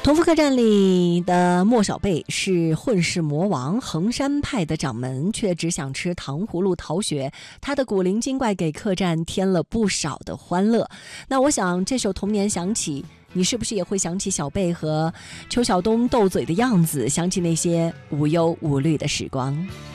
同福客栈里的莫小贝是混世魔王，衡山派的掌门，却只想吃糖葫芦逃学。他的古灵精怪给客栈添了不少的欢乐。那我想这首《童年响起》，你是不是也会想起小贝和邱晓东斗嘴的样子，想起那些无忧无虑的时光？